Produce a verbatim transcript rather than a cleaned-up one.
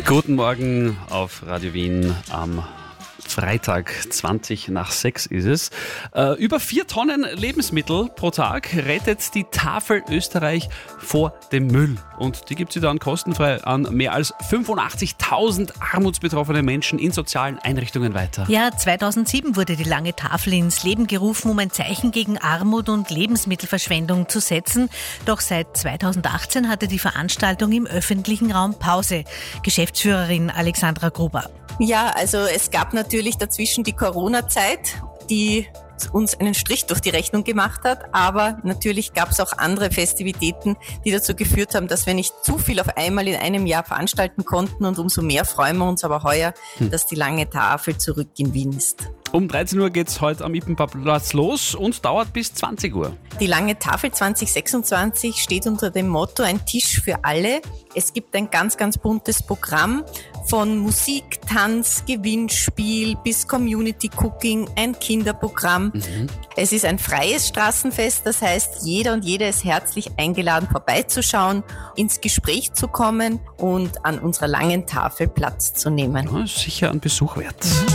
Guten Morgen auf Radio Wien am Freitag, zwanzig nach sechs ist es. Äh, über vier Tonnen Lebensmittel pro Tag rettet die Tafel Österreich vor dem Müll. Und die gibt sie dann kostenfrei an mehr als fünfundachtzigtausend armutsbetroffene Menschen in sozialen Einrichtungen weiter. Ja, zweitausendsieben wurde die Lange Tafel ins Leben gerufen, um ein Zeichen gegen Armut und Lebensmittelverschwendung zu setzen. Doch seit zweitausendachtzehn hatte die Veranstaltung im öffentlichen Raum Pause. Geschäftsführerin Alexandra Gruber. Ja, also es gab natürlich dazwischen die Corona-Zeit, die uns einen Strich durch die Rechnung gemacht hat, aber natürlich gab es auch andere Festivitäten, die dazu geführt haben, dass wir nicht zu viel auf einmal in einem Jahr veranstalten konnten, und umso mehr freuen wir uns aber heuer, hm. dass die Lange Tafel zurück in Wien ist. Um dreizehn Uhr geht's heute am Ippenplatz los und dauert bis zwanzig Uhr. Die Lange Tafel zwanzig sechsundzwanzig steht unter dem Motto Ein Tisch für alle. Es gibt ein ganz, ganz buntes Programm von Musik, Tanz, Gewinnspiel bis Community Cooking, ein Kinderprogramm. Mhm. Es ist ein freies Straßenfest, das heißt, jeder und jede ist herzlich eingeladen, vorbeizuschauen, ins Gespräch zu kommen und an unserer Langen Tafel Platz zu nehmen. Ja, sicher ein Besuch wert. Mhm.